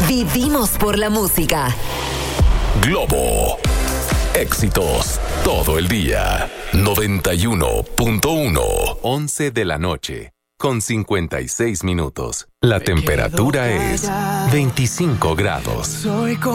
Vivimos por la música. Globo. Éxitos todo el día. 91.1. 11 de la noche, con 56 minutos. La temperatura es 25 grados.